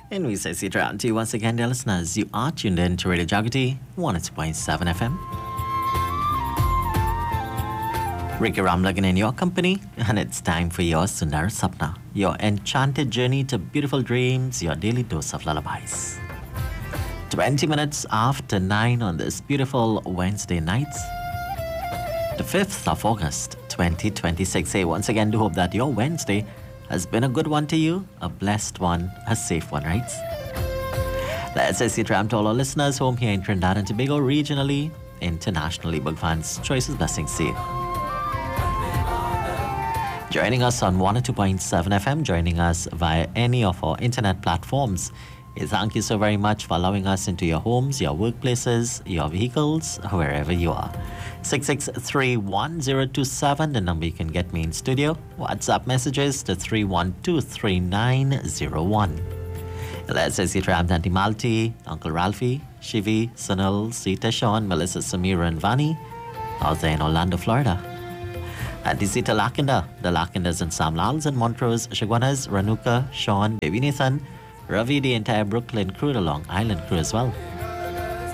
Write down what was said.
And we say sit around to you once again, dear listeners. You are tuned in to Radio Jagati 102.7 FM. Ricky Ramlagan in your company, and it's time for your Sundar Sapna, your enchanted journey to beautiful dreams, your daily dose of lullabies. 20 minutes after 9 on this beautiful Wednesday night, the 5th of August, 2026. Hey, once again, do hope that your Wednesday has been a good one to you, a blessed one, a safe one, right? Let's say sit around to all our listeners home here in Trinidad and Tobago, regionally, internationally. Big fans, choices, blessings to you. Joining us on 102.7 FM, joining us via any of our internet platforms. Thank you so very much for allowing us into your homes, your workplaces, your vehicles, wherever you are. 6631027, the number you can get me in studio. WhatsApp messages to 3123901. Let's say sit around Auntie Malti, Uncle Ralphie, Shivi, Sunil, Sita, Sean, Melissa, Samira, and Vani, out there in Orlando, Florida. Auntie Sita Lakinda, the Lakindas and Sam Lals and Montrose, Shagwanas, Ranuka, Sean, Baby Nathan, Ravi, the entire Brooklyn crew, the Long Island crew as well.